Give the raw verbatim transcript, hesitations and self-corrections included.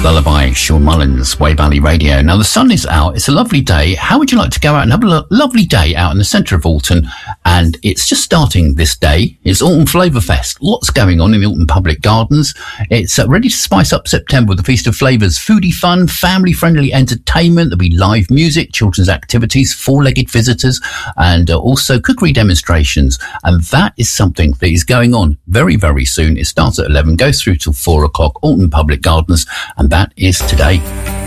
Lullaby, Sean Mullins, Wave Valley Radio. Now, the sun is out. It's a lovely day. How would you like to go out and have a lo- lovely day out in the centre of Alton? And it's just starting this day. It's Alton Flavour Fest. Lots going on in the Alton Public Gardens. It's uh, ready to spice up September with the Feast of Flavours. Foodie fun, family-friendly entertainment. There'll be live music, children's activities, four-legged visitors, and uh, also cookery demonstrations. And that is something that is going on very, very soon. It starts at eleven, goes through till four o'clock, Alton Public Gardens, and that is today.